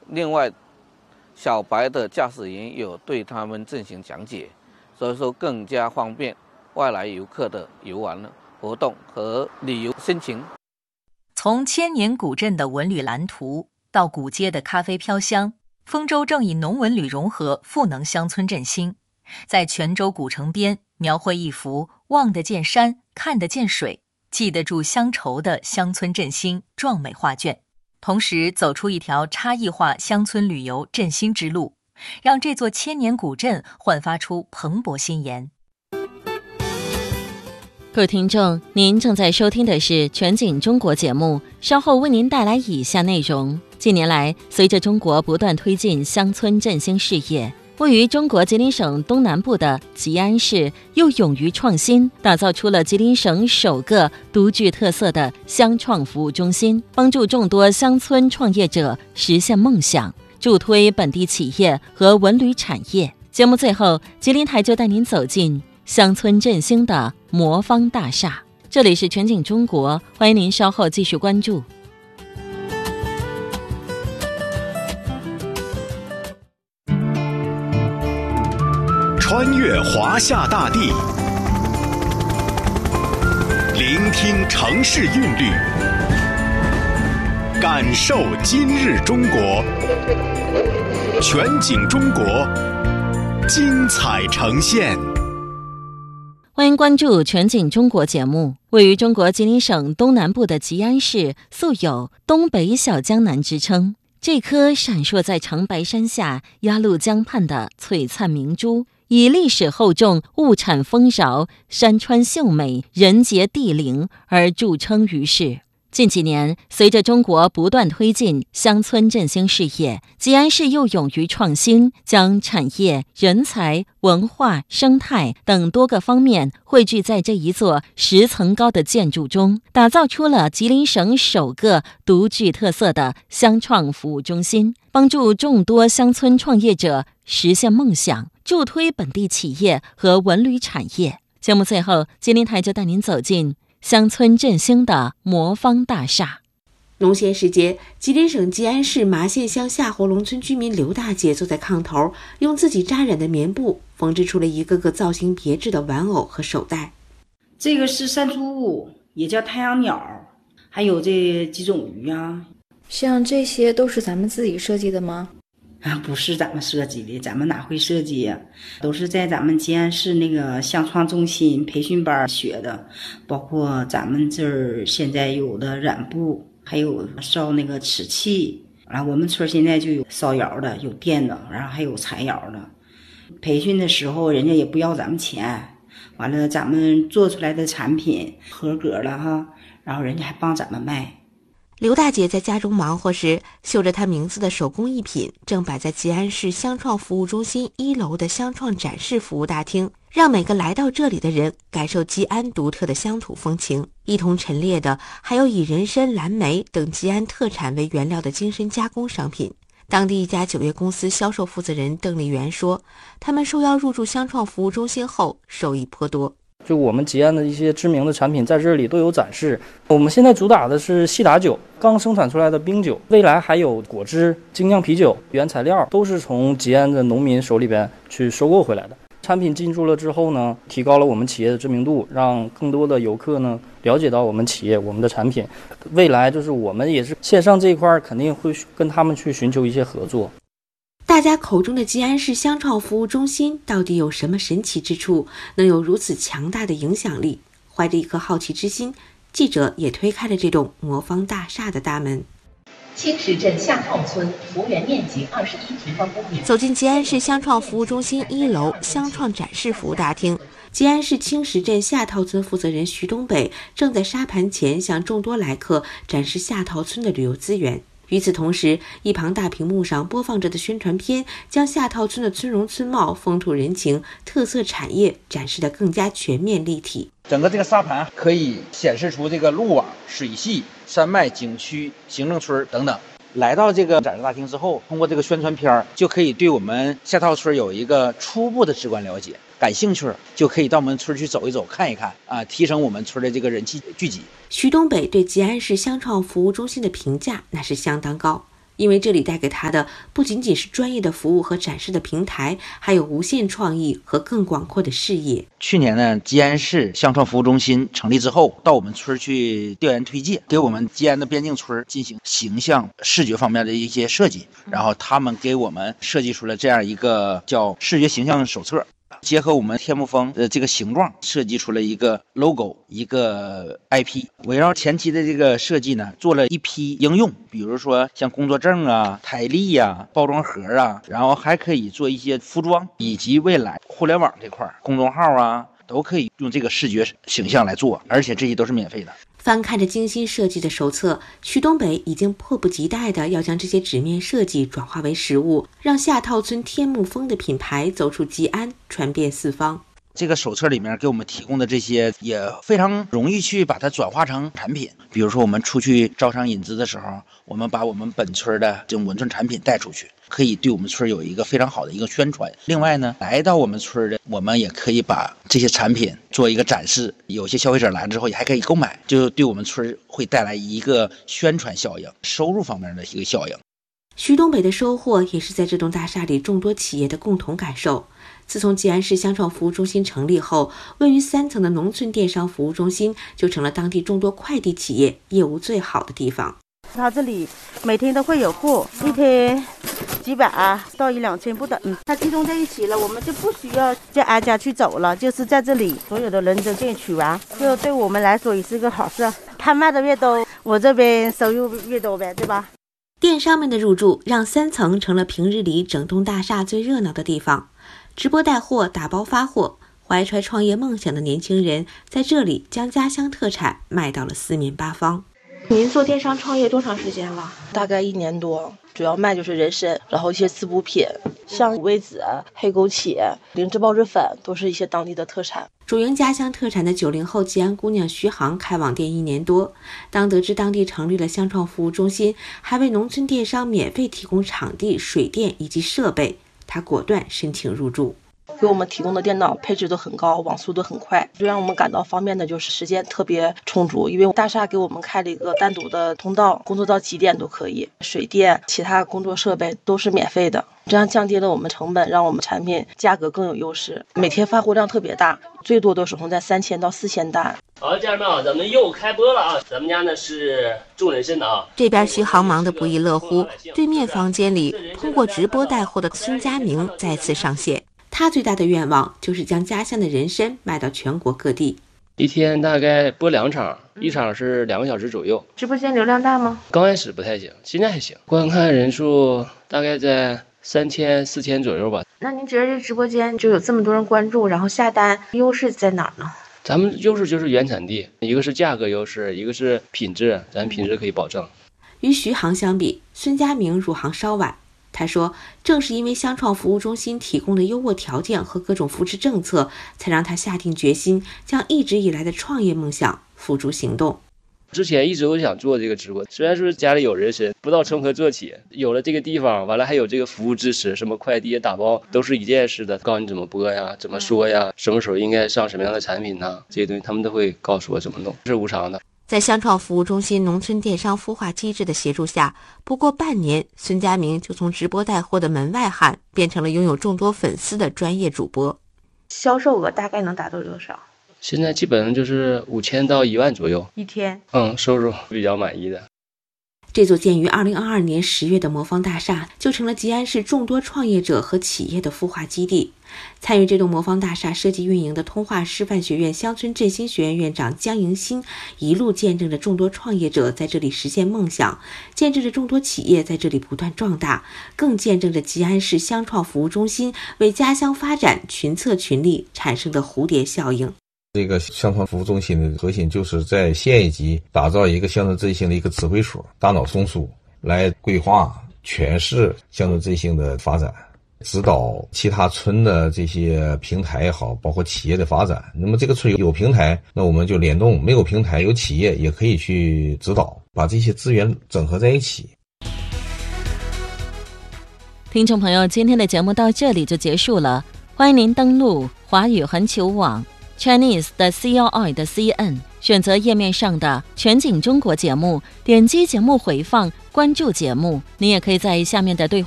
另外，小白的驾驶员有对他们进行讲解，所以说更加方便外来游客的游玩活动和旅游心情。 从千年古镇的文旅蓝图到古街的咖啡飘香，丰州正以农文旅融合赋能乡村振兴，在泉州古城边描绘一幅望得见山、看得见水、记得住乡愁的乡村振兴壮美画卷，同时走出一条差异化乡村旅游振兴之路，让这座千年古镇焕发出蓬勃新颜。 各位听众，您正在收听的是全景中国节目，稍后为您带来以下内容。近年来，随着中国不断推进乡村振兴事业，位于中国吉林省东南部的吉安市又勇于创新，打造出了吉林省首个独具特色的乡创服务中心，帮助众多乡村创业者实现梦想，助推本地企业和文旅产业。节目最后，吉林台就带您走进乡村振兴的魔方大厦。这里是全景中国，欢迎您稍后继续关注。 穿越华夏大地，聆听城市韵律，感受今日中国。全景中国，精彩呈现。 欢迎关注全景中国节目。位于中国吉林省东南部的吉安市素有东北小江南之称，这颗闪烁在长白山下鸭绿江畔的璀璨明珠，以历史厚重、物产丰饶、山川秀美、人杰地灵而著称于世。近几年，随着中国不断推进乡村振兴事业，吉安市又勇于创新，将产业、人才、文化、生态等多个方面汇聚在这一座10层高的建筑中，打造出了吉林省首个独具特色的乡创服务中心，帮助众多乡村创业者实现梦想，助推本地企业和文旅产业。节目最后，吉林台就带您走进乡村振兴的魔方大厦。 农闲时节，吉林省吉安市麻县乡夏侯龙村居民刘大姐坐在炕头，用自己扎染的棉布缝制出了一个个造型别致的玩偶和手袋。 这个是山猪屋，也叫太阳鸟，还有这几种鱼啊。 像这些都是咱们自己设计的吗？ 不是咱们设计的，咱们哪会设计呀？都是在咱们吉安市那个乡创中心培训班学的，包括咱们这儿现在有的染布，还有烧那个瓷器，然后我们村现在就有烧窑的，有电的，然后还有柴窑的。培训的时候人家也不要咱们钱，完了咱们做出来的产品合格了哈，然后人家还帮咱们卖。 刘大姐在家中忙活时，绣着她名字的手工艺品正摆在吉安市乡创服务中心1楼的乡创展示服务大厅，让每个来到这里的人感受吉安独特的乡土风情。一同陈列的还有以人参、蓝莓等吉安特产为原料的精深加工商品。当地一家酒业公司销售负责人邓丽媛说，他们受邀入驻乡创服务中心后受益颇多。 就我们吉安的一些知名的产品在这里都有展示。我们现在主打的是西打酒，刚生产出来的冰酒，未来还有果汁、精酿啤酒，原材料都是从吉安的农民手里边去收购回来的。产品进驻了之后呢，提高了我们企业的知名度，让更多的游客呢了解到我们企业、我们的产品。未来就是我们也是线上这一块肯定会跟他们去寻求一些合作。 大家口中的吉安市乡创服务中心到底有什么神奇之处，能有如此强大的影响力？怀着一颗好奇之心，记者也推开了这栋魔方大厦的大门。 青石镇夏套村幅员面积21平方公里。 走进吉安市乡创服务中心1楼乡创展示服务大厅，吉安市青石镇夏套村负责人徐东北正在沙盘前向众多来客展示夏套村的旅游资源。与此同时，一旁大屏幕上播放着的宣传片将夏套村的村容村貌、风土人情、特色产业展示得更加全面立体。 整个这个沙盘可以显示出这个路网、水系、山脉、景区、行政村等等。来到这个展示大厅之后，通过这个宣传片就可以对我们夏套村有一个初步的直观了解。感兴趣就可以到我们村去走一走、看一看啊，提升我们村的这个人气聚集。 徐东北对吉安市乡创服务中心的评价那是相当高。 因为这里带给他的不仅仅是专业的服务和展示的平台，还有无限创意和更广阔的视野。 去年呢，吉安市乡创服务中心成立之后，到我们村去调研推介，给我们吉安的边境村进行形象视觉方面的一些设计，然后他们给我们设计出了这样一个叫视觉形象手册，结合我们天目峰的这个形状，设计出了一个 logo， 一个 IP。围绕前期的这个设计呢，做了一批应用，比如说像工作证啊、台历啊、包装盒啊，然后还可以做一些服装，以及未来互联网这块公众号啊，都可以用这个视觉形象来做，而且这些都是免费的。 翻看着精心设计的手册，徐东北已经迫不及待地要将这些纸面设计转化为实物，让下套村天目峰的品牌走出吉安，传遍四方。 这个手册里面给我们提供的这些也非常容易去把它转化成产品，比如说我们出去招商引资的时候，我们把我们本村的这种文创产品带出去，可以对我们村有一个非常好的一个宣传。另外呢，来到我们村的，我们也可以把这些产品做一个展示，有些消费者来了之后也还可以购买，就对我们村会带来一个宣传效应、收入方面的一个效应。 徐东北的收获也是在这栋大厦里众多企业的共同感受。自从吉安市乡创服务中心成立后，位于3层的农村电商服务中心就成了当地众多快递企业业务最好的地方。 它这里每天都会有货，一天几百到1-2千不等。它集中在一起了，我们就不需要再挨家去走了，就是在这里所有的人都进取完，就对我们来说也是个好事。他卖的越多，我这边收入越多呗，对吧？ 电商们的入驻让3层成了平日里整栋大厦最热闹的地方。直播带货、打包发货，怀揣创业梦想的年轻人在这里将家乡特产卖到了四面八方。 您做电商创业多长时间了？ 大概1年多，主要卖就是人参，然后一些滋补品，像五味子、黑枸杞、灵芝孢子粉，都是一些当地的特产。 主营家乡特产的90后吉安姑娘徐航开网店1年多，当得知当地成立了乡创服务中心，还为农村电商免费提供场地、水电以及设备，她果断申请入驻。 给我们提供的电脑配置都很高，网速都很快，最让我们感到方便的就是时间特别充足，因为大厦给我们开了一个单独的通道，工作到几点都可以，水电其他工作设备都是免费的，这样降低了我们成本，让我们产品价格更有优势，每天发货量特别大，最多都手控在3000到4000单。 好，家人们啊，咱们又开播了啊！咱们家呢是种人参的啊。 这边徐航忙得不亦乐乎，对面房间里通过直播带货的孙佳明再次上线。他最大的愿望就是将家乡的人参卖到全国各地。 一天大概播2场，一场是2个小时左右。 直播间流量大吗？ 刚开始不太行，现在还行，观看人数大概在3000、4000左右吧。 那您觉得这直播间就有这么多人关注，然后下单，优势在哪儿呢？ 咱们优势就是原产地，一个是价格优势，一个是品质，咱品质可以保证。 与徐航相比，孙佳明入行稍晚。他说，正是因为乡创服务中心提供的优渥条件和各种扶持政策，才让他下定决心将一直以来的创业梦想付诸行动。 之前一直都想做这个直播，虽然说家里有人参，不知道从何做起。有了这个地方，完了还有这个服务支持，什么快递打包都是一件事的，告诉你怎么播呀，怎么说呀，什么时候应该上什么样的产品呢？这些东西他们都会告诉我怎么弄，是无偿的。 在乡创服务中心农村电商孵化机制的协助下，不过半年，孙佳明就从直播带货的门外汉变成了拥有众多粉丝的专业主播。 销售额大概能达到多少？ 现在基本上就是5000到1万左右一天。 收入比较满意的。 这座建于2022年10月的魔方大厦，就成了吉安市众多创业者和企业的孵化基地。参与这栋魔方大厦设计运营的通化师范学院乡村振兴学院院长江迎新，一路见证着众多创业者在这里实现梦想，见证着众多企业在这里不断壮大，更见证着吉安市乡创服务中心为家乡发展群策群力产生的蝴蝶效应。 这个乡创服务中心的核心就是在县一级打造一个乡村振兴的一个指挥所，大脑松树来规划全市乡村振兴的发展，指导其他村的这些平台也好，包括企业的发展。那么这个村有平台，那我们就联动，没有平台有企业也可以去指导，把这些资源整合在一起。 听众朋友，今天的节目到这里就结束了，欢迎您登录华语环球网 Chinese 的 CRI 的 CN， 选择页面上的全景中国节目，点击节目回放， 关注节目。您也可以在下面的对话